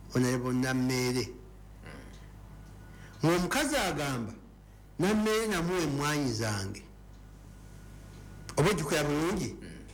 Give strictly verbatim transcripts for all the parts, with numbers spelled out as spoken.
Honorable Namere ng'omukazi agamba Namere namuwe emmwanyi zange oba ojjukira bulungi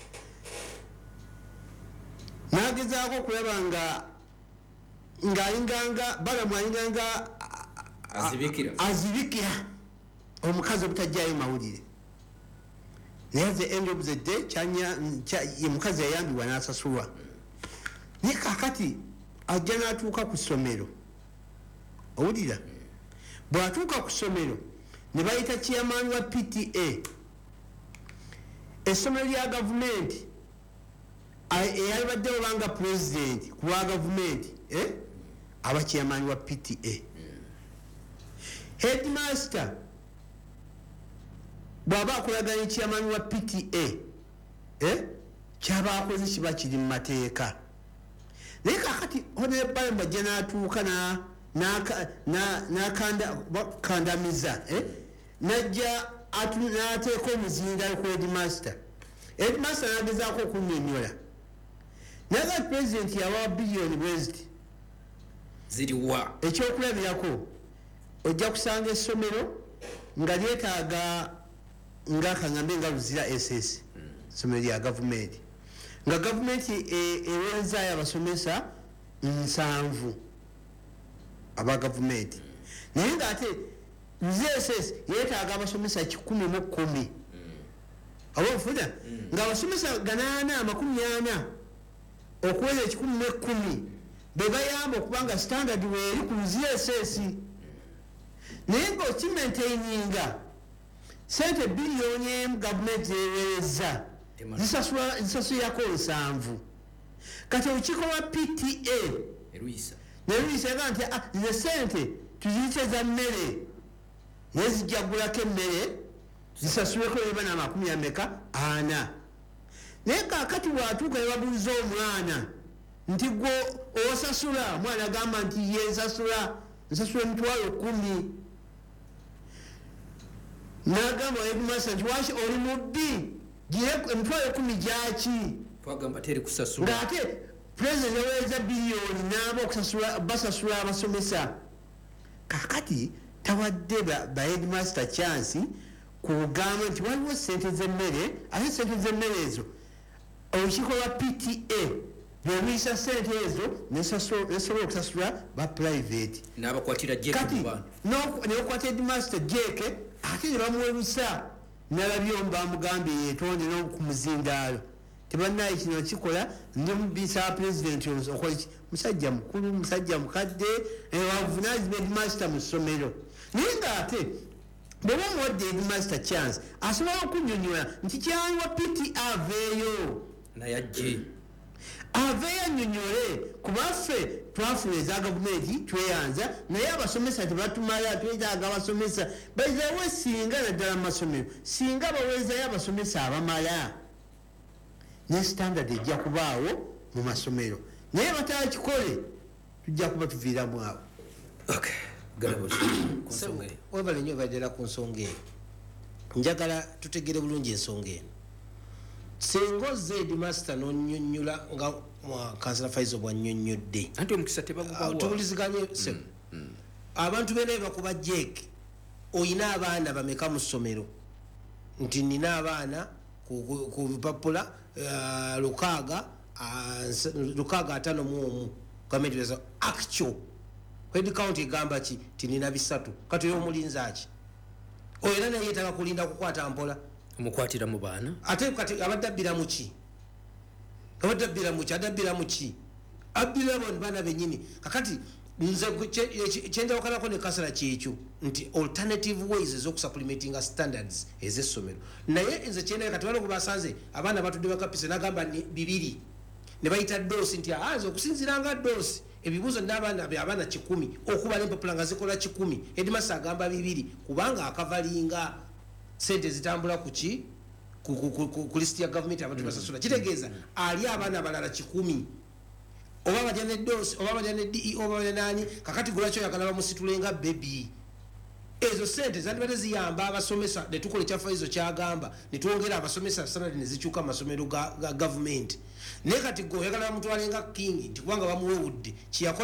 nagezaako okulaba nga ng'ayinganga bagamwayinganga azibikira omukazi obutajjayo mawulire naye at the end of the day omukazi yayambibwa n'asasulwa naye kakati ajja n'atuuka ku ssomero owulira bw'atuuka ku ssomero ne bayita chairman wa P T A essomero lya gavumenti eyalibadde obanga president ku lwa gavumenti aba chairman wa P T A headmaster bw'aba akolaganye chairman wa P T A kyaba akoze kiba kiri mu mateeka naye kakati honorable bajja n'atuuka n'akandamiza najja n'ateeka omuzindalo ku headmaster headmaster n'agezaako okunnyonnyola naye kati president yawa biliyoni bweziti ziriwa ekyokulabirako ojja kusanga essomero nga lyetaaga ng'akaŋambe nga luzira S S essomero lya gavumenti nga gavumenti ewenzaayo abasomesa nsanvu aba gavumenti naye ng'ate luzira S S yeetaaga abasomesa kikumi mu kkumi oba nfuna ng'abasomesa ganaana amakumi ana okuweza ekikumi n'ekkumi be bayamba okubanga standard weeri ku luzira S S naye ng'okimentaininga sente biliyoni emu gavumenti eweereza zisasulirako nsanvu kati olukiiko lwa P T A neruyisa ega nti ze sente tuziyite za mmere naye zijjagulako emmere zisasuleko eba n'amakumi ameka ana naye kakati bw'atuuka ne babuuza omwana nti gwe osasula omwana agamba nti ye nsasula nsasula emitwalo kumi n'agamba headmaster nti waki oli mubbi gire emitwalo kumi gyaki twagamba teri kusasula ng'ate president yaweereza biliyoni n'aba okusasula basasula abasomesa kakati tawadde ba headmaster chance kugamba nti waliwo sente z'emmere ate sente z'emmere ezo olukiiko lwa P T A lwemuyisa sente ezo nesobola okusasula ba private n'abakwatira jeke nebakwata headmaster jeke ate ne bamuwerusa nalabyo bamugambye yeetonde n'okumuzindaalo tebanaye kino kikola nemubisa president okolaki musajja mukulu musajja mukadde wavunaanyizibwa headmaster mu ssomero naye ng'ate bw'oba omuwadde headmaster chance asobola okunnyonnyola nti kyali wa P T A aveeyo naye ajje aveeyo annyonnyole kubaffe twafuna eza gavumenti tweyanza naye abasomesa tebatumala twetaaga abasomesa baizawe singa naddala mu masomero singa baweezayo abasomesa abamala ne standard ejja kubaawo mu masomero naye batakikole tujja kuba tuviiramu awo webale nnyo baddala ku nsonga eyo njagala tutegere bulungi ensonga eno singa ozze headmaster n'onnyonnyola nga kansala Faizo bw'annyonnyodde anti omukisa tebagubawa tubuliziganye sebo abantu beena bakuba jeke oyina abaana bameka mu ssomero nti nina abaana ku bipapula lukaaga lukaaga atano mu omu gavumenti beza actual head count egamba ki tinina bisatu kati oyo omulinzi aki oyo era naye yeetaaga kulinda kukwata mpola omukwatira mu baana ate kati abadde abbira mu ki abadde abbira mu ki adde abbira mu ki abbira mu baana bennyini kakati nze kyenjawukanako ne kasala kyekyo nti alternative ways ez'okusupplementinga standards ez'essomero naye nze kyendayo kati waliwo basanze abaana batudde bakapise nagamba bibiri ne bayita doosi nti nze okusinziranga doosi ebibuuzo n'abaana abaana kikumi okuba n'empapula nga zikola kikumi headmaster agamba bibiri kubanga akavalinga sente zitambula ku ki ku lisiti ya gavumenti abantu basasula kitegeeza ali abaana abalala kikumi oba bajja ne doosi oba bajja ne D E oba bajja nani kakati gulakyo yakala bamusitulenga bebi ezo sente zandibadde ziyamba abasomesa ne tukola ekyafa ezo kyagamba ne twongera abasomesa salary ne zikyuka amasomero ga gavumenti naye kati gwe oyagala bamutwalenga king nti kubanga bamuwewudde